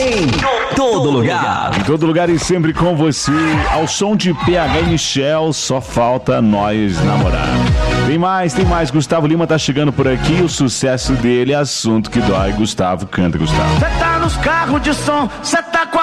Em todo lugar. Em todo lugar e sempre com você. Ao som de PH e Michel, só falta nós namorar. Tem mais. Gustavo Lima tá chegando por aqui. O sucesso dele é assunto que dói. Gustavo, canta, Gustavo. Cê tá nos carros de som, cê tá com